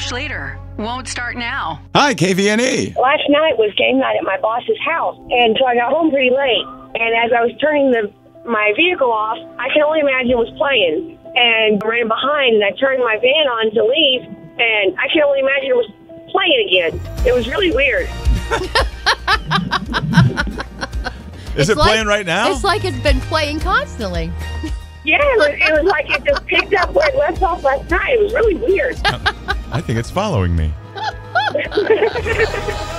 Schluter. Won't start now. Hi, KVNE. Last night was game night at my boss's house, and so I got home pretty late. And as I was turning my vehicle off, I can only imagine it was playing. And I ran behind, and I turned my van on to leave, and I can only imagine it was playing again. It was really weird. Is it playing right now? It's like it's been playing constantly. Yeah, it was like it just picked up where it left off last night. It was really weird. I think it's following me.